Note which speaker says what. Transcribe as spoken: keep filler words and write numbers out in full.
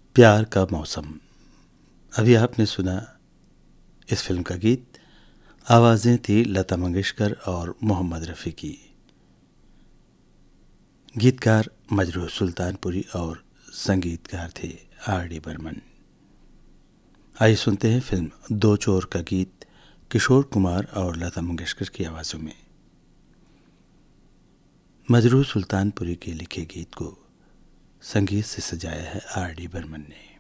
Speaker 1: प्यार का मौसम। अभी आपने सुना इस फिल्म का गीत। आवाज़ें थी लता मंगेशकर और मोहम्मद रफ़ी की। गीतकार मजरूह सुल्तानपुरी और संगीतकार थे आर डी बर्मन। आइए सुनते हैं फिल्म दो चोर का गीत किशोर कुमार और लता मंगेशकर की आवाज़ों में। मजरूह सुल्तानपुरी के लिखे गीत को संगीत से सजाया है आर डी बर्मन ने।